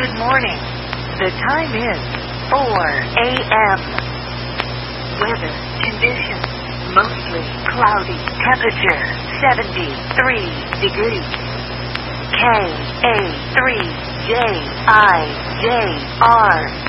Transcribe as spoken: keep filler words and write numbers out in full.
Good morning. The time is four a m Weather conditions. Mostly cloudy. Temperature seventy-three degrees. K A three J I J R